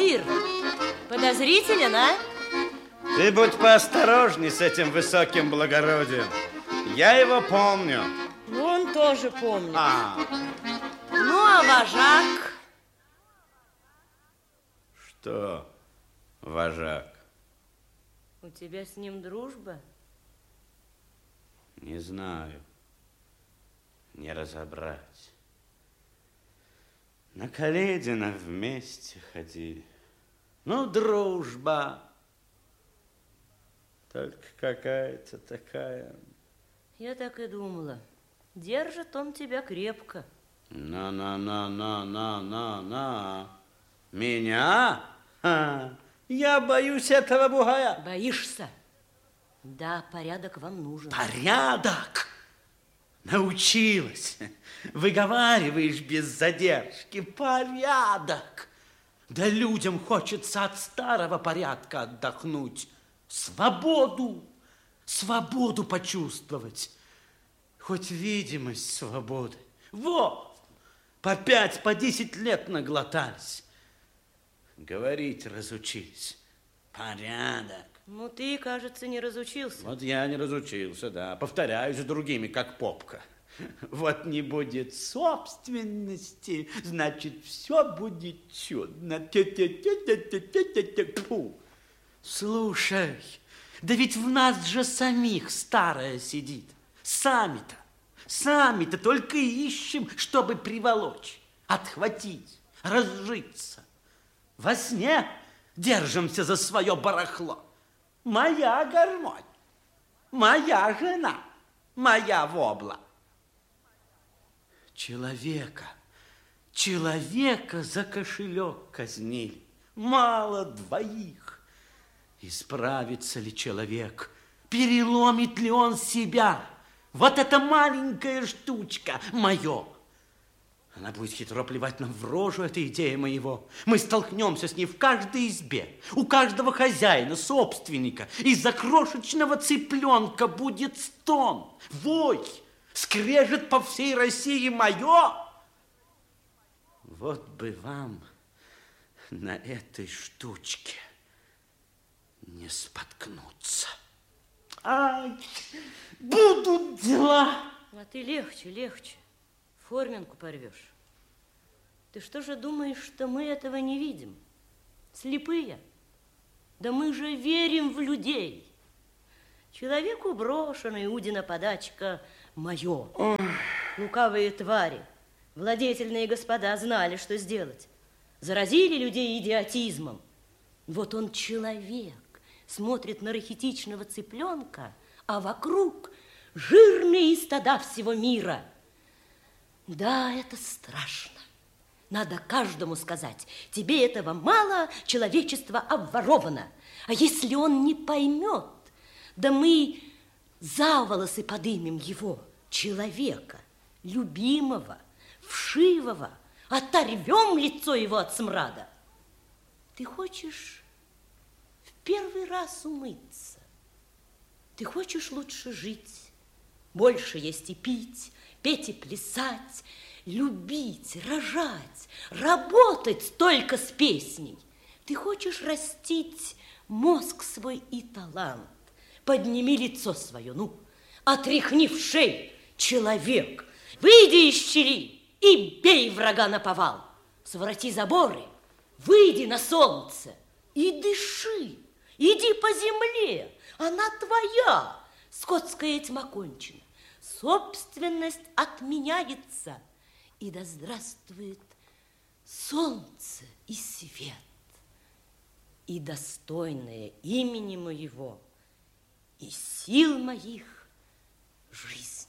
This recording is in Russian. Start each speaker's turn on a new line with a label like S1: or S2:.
S1: командир, подозрителен, а?
S2: Ты будь поосторожней с этим высоким благородием. Я его помню.
S1: Ну, он тоже помнит. Ну, а вожак?
S2: Что, вожак?
S1: У тебя с ним дружба?
S2: Не знаю. Не разобрать. На Каледино вместе ходили. Ну, дружба. Только какая-то такая.
S1: Я так и думала. Держит он тебя крепко.
S2: На. Меня? Я боюсь этого бугая.
S1: Боишься? Да, порядок вам нужен.
S2: Порядок? Научилась. Выговариваешь без задержки. Порядок. Да людям хочется от старого порядка отдохнуть. Свободу. Свободу почувствовать. Хоть видимость свободы. Вот. По 5, по 10 лет наглотались. Говорить разучились. Порядок.
S1: Ну, ты, кажется, не разучился.
S2: Вот я не разучился, да. Повторяюсь за другими, как попка. Вот не будет собственности, значит, все будет чудно. Слушай, да ведь в нас же самих старое сидит. Сами-то только ищем, чтобы приволочь, отхватить, разжиться. Во сне держимся за свое барахло. Моя гармонь, моя жена, моя вобла. Человека за кошелек казнили. Мало двоих. Исправится ли человек? Переломит ли он себя? Вот эта маленькая штучка мое. Она будет хитро плевать нам в рожу, эта идея моего. Мы столкнемся с ней в каждой избе. У каждого хозяина, собственника. Из-за крошечного цыпленка будет стон, вой, скрежет по всей России мое. Вот бы вам на этой штучке не споткнуться. Ай, будут дела.
S1: А ты легче. Форменку порвешь. Ты что же думаешь, что мы этого не видим? Слепые? Да мы же верим в людей. Человеку брошена Иудина подачка мое. Лукавые твари, владетельные господа знали, что сделать. Заразили людей идиотизмом. Вот он человек, смотрит на рахитичного цыпленка, а вокруг жирные стада всего мира. Да, это страшно. Надо каждому сказать, тебе этого мало, человечество обворовано. А если он не поймет, да мы за волосы подымем его, человека, любимого, вшивого, оторвем лицо его от смрада. Ты хочешь в первый раз умыться? Ты хочешь лучше жить, больше есть и пить, петь и плясать, любить, рожать, работать только с песней. Ты хочешь растить мозг свой и талант. Подними лицо свое, отряхни в шею, человек. Выйди из щели и бей врага наповал. Свороти заборы, выйди на солнце и дыши. Иди по земле, она твоя. Скотская тьма кончена. Собственность отменяется, и да здравствует солнце и свет, и достойное имени моего, и сил моих жизнь.